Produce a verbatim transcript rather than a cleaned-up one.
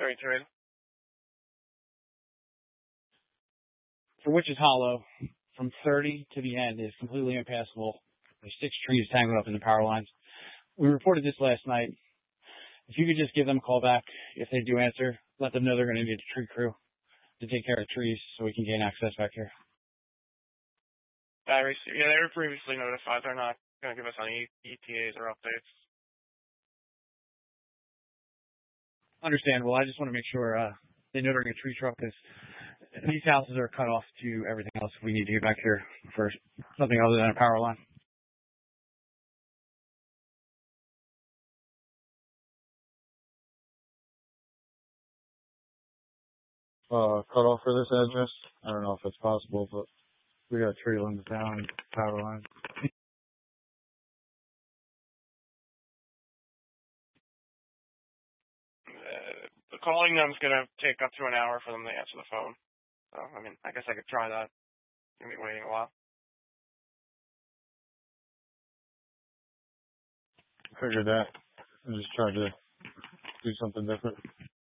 straight to it. For Witch's Hollow, from thirty to the end is completely impassable. There's six trees tangled up in the power lines. We reported this last night. If you could just give them a call back, if they do answer, let them know they're going to need a tree crew to take care of trees so we can gain access back here. I received, yeah, they were previously notified. They're not going to give us any E T As or updates. Understandable. I just want to make sure uh, they know they're going to tree truck because these houses are cut off to everything else if we need to get back here for something other than a power line. Uh, cut off for this address? I don't know if it's possible, but we got tree limbs down, power lines. Uh, the calling them's going to take up to an hour for them to answer the phone. So, I mean, I guess I could try that. You'll be waiting a while. Figured that. I just tried to do something different.